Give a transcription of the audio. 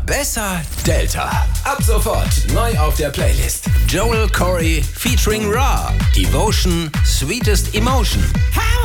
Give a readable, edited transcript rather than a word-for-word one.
besser Delta. Ab sofort neu auf der Playlist. Joel Corey featuring Ra. Devotion, Sweetest Emotion.